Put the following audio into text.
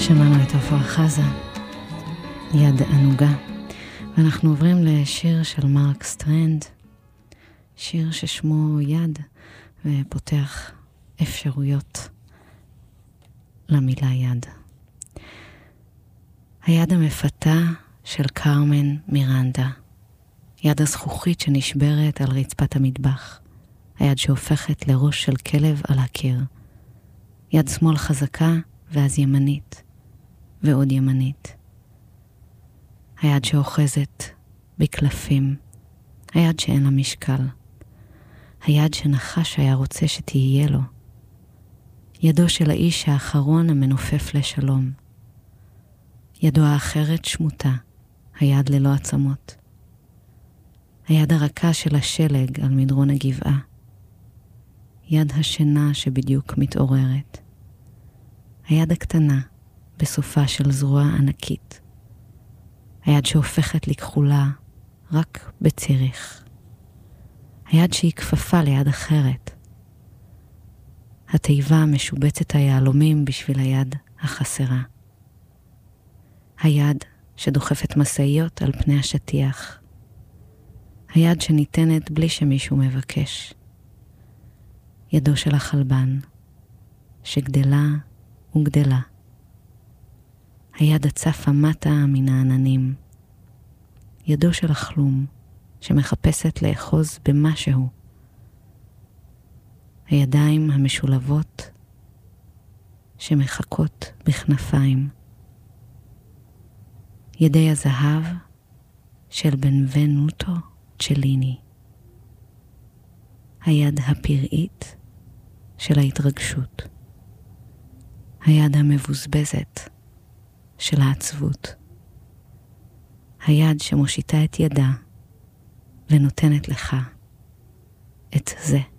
שמענו את עפרה חזה, יד ענוגה, ואנחנו עוברים לשיר של מרק סטרנד, שיר ששמו יד, ופותח אפשרויות למילה יד. היד המפתה של קרמן מירנדה, יד הזכוכית שנשברת על רצפת המטבח, היד שהופכת לראש של כלב על הקיר, יד שמאל חזקה ואז ימנית, ועוד ימנית. היד שאוחזת בקלפים, היד שאין לה משקל, היד שנחש היה רוצה שתהיה לו, ידו של האיש האחרון המנופף לשלום, ידו האחרת שמותה, היד ללא עצמות, היד הרכה של השלג על מדרון הגבעה, יד השינה שבדיוק מתעוררת, היד הקטנה בסופה של זרוע ענקית, היד שהופכת לכחולה רק בציריך, היד שהיא כפפה ליד אחרת, התיבה המשובצת היעלומים בשביל היד החסרה, היד שדוחפת מסעיות על פני השטיח, היד שניתנת בלי שמישהו מבקש, ידו של החלבן שגדלה וגדלה, היד הצפה מטה מן העננים, ידו של החלום שמחפשת לאחוז במשהו, הידיים המשולבות שמחכות בכנפיים, ידי הזהב של בנבנוטו צ'ליני, היד הפראית של ההתרגשות, היד המבוזבזת של העצבות, היד שמושיטה את ידה ונותנת לך את זה.